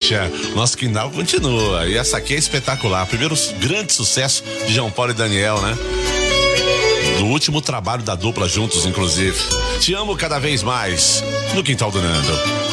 deixa. Nosso quintal continua. E essa aqui é espetacular. Primeiro grande sucesso de João Paulo e Daniel, né? Do último trabalho da dupla juntos, inclusive. Te amo cada vez mais. No quintal do Nando.